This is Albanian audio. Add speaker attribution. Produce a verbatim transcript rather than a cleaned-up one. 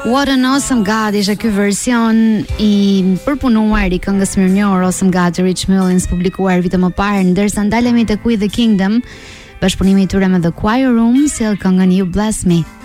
Speaker 1: What an Awesome God ishte ky version i përpunuar i këngës mirënjohur Awesome God të Rich Mullins, publikuar vite më parë, ndërsa ndalemi tek With the Kingdom, bashkëpunimi i tyre me The Choir Room, sjell këngën You Bless Me.